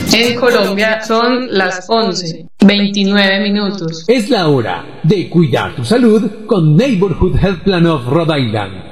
En Colombia son las 11:29. Es la hora de cuidar tu salud con Neighborhood Health Plan of Rhode Island.